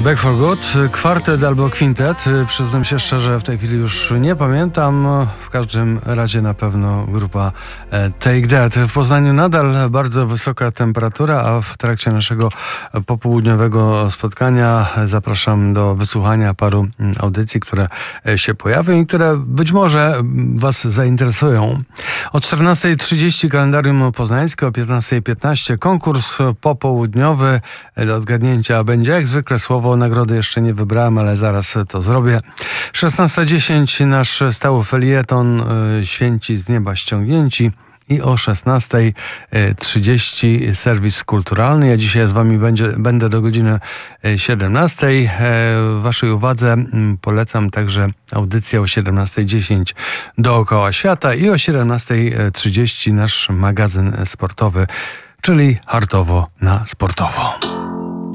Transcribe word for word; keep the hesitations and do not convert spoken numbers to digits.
Back for Good, kwartet albo kwintet. Przyznam się szczerze, w tej chwili już nie pamiętam. W każdym razie na pewno grupa Take That. W Poznaniu nadal bardzo wysoka temperatura, a w trakcie naszego popołudniowego spotkania zapraszam do wysłuchania paru audycji, które się pojawią i które być może Was zainteresują. O czternasta trzydzieści kalendarium poznańskie, o piętnasta piętnaście konkurs popołudniowy. Do odgadnięcia będzie jak zwykle słowo. Nagrody jeszcze nie wybrałem, ale zaraz to zrobię. szesnasta dziesięć nasz stały felieton Święci z nieba ściągnięci. I o szesnasta trzydzieści serwis kulturalny. Ja dzisiaj z Wami będzie, będę do godziny siedemnastej. Waszej uwadze polecam także audycję o siedemnasta dziesięć Dookoła Świata i o siedemnasta trzydzieści nasz magazyn sportowy, czyli Hartowo na Sportowo.